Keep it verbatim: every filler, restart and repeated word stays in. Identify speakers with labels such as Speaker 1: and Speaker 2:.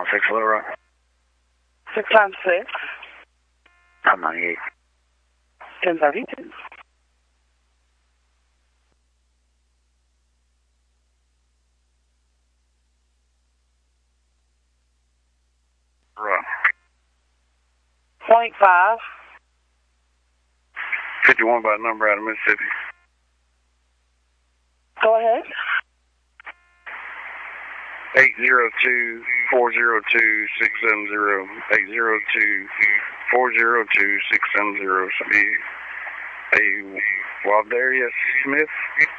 Speaker 1: six Little Rock.
Speaker 2: Six times six.
Speaker 1: five ninety-eight.
Speaker 2: ten thirty-two.
Speaker 1: Right.
Speaker 2: Point five.
Speaker 1: fifty-one by number out of Mississippi.
Speaker 2: Go ahead.
Speaker 1: eight zero two, four zero two, six seven zero. eight zero two, four zero two, six seven zero. Should be a Wildarius Smith.